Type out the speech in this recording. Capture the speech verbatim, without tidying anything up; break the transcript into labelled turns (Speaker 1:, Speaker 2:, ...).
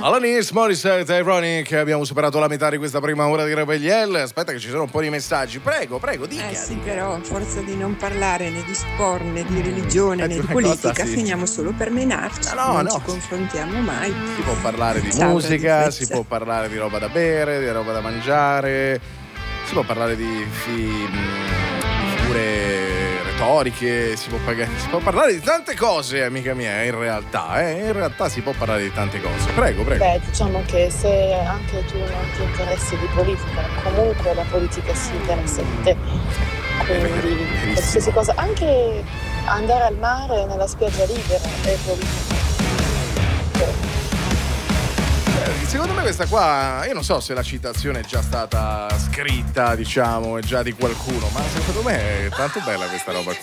Speaker 1: Alanis Morissette, Ironic, abbiamo superato la metà di questa prima ora di Rebelliel. Aspetta che ci sono un po' di messaggi. Prego, prego, dica.
Speaker 2: Eh sì, però a forza di non parlare né di sport, né di religione, né di politica, cosa, sì. finiamo solo per menarci. No, no, non no. ci confrontiamo mai.
Speaker 1: Si può parlare di Ciao, musica, si può parlare di roba da bere, di roba da mangiare, si può parlare di, di, di figure retoriche, si può, pagare, si può parlare di tante cose, amica mia, in realtà, eh, in realtà si può parlare di tante cose. Prego, prego.
Speaker 3: Beh, diciamo che se anche tu non ti interessi di politica, comunque la politica si interessa di te. Quindi qualsiasi cosa, anche andare al mare nella spiaggia libera è politica.
Speaker 1: Secondo me questa qua, io non so se la citazione è già stata scritta, diciamo, è già di qualcuno, ma secondo me è tanto bella questa roba qui.